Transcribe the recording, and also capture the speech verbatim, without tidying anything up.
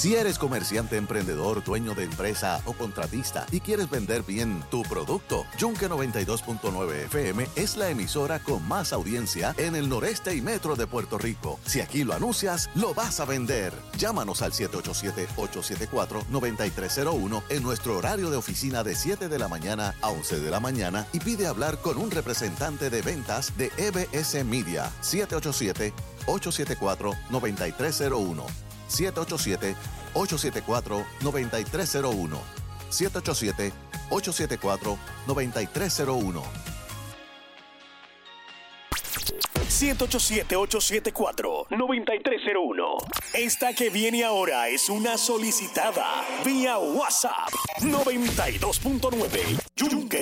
Si eres comerciante, emprendedor, dueño de empresa o contratista y quieres vender bien tu producto, Yunque noventa y dos punto nueve F M es la emisora con más audiencia en el noreste y metro de Puerto Rico. Si aquí lo anuncias, lo vas a vender. Llámanos al siete ocho siete, ocho siete cuatro, nueve tres cero uno en nuestro horario de oficina de siete de la mañana a once de la mañana y pide hablar con un representante de ventas de E B S Media. siete ocho siete, ocho siete cuatro, nueve tres cero uno. siete ocho siete, ocho siete cuatro, nueve tres cero uno. siete ocho siete, ocho siete cuatro, nueve tres cero uno. siete ocho siete, ocho siete cuatro, nueve tres cero uno. Esta que viene ahora es una solicitada vía WhatsApp. noventa y dos punto nueve Yunque.